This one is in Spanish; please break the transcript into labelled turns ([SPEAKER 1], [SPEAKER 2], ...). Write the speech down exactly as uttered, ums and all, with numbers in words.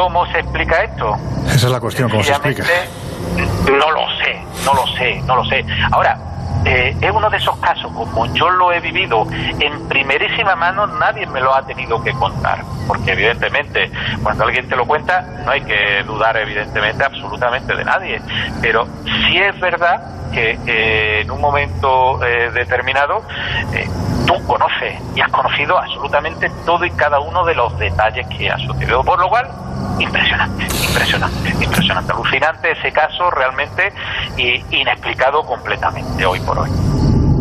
[SPEAKER 1] ¿Cómo se explica esto?
[SPEAKER 2] Esa es la cuestión, ¿cómo se explica?
[SPEAKER 1] No lo sé, no lo sé, no lo sé. Ahora, eh, es uno de esos casos, como yo lo he vivido en primerísima mano, nadie me lo ha tenido que contar, porque evidentemente cuando alguien te lo cuenta no hay que dudar evidentemente absolutamente de nadie, pero sí es verdad que eh, en un momento eh, determinado eh, tú conoces y has conocido absolutamente todo y cada uno de los detalles que ha sucedido, por lo cual impresionante, impresionante, impresionante, alucinante ese caso realmente y inexplicado completamente hoy por hoy.